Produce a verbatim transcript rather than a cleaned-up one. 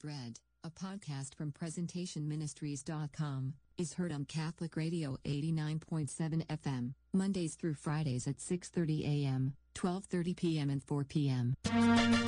Bread, a podcast from presentation ministries dot com, is heard on Catholic Radio eighty-nine point seven F M, Mondays through Fridays at six thirty a m, twelve thirty p m and four p m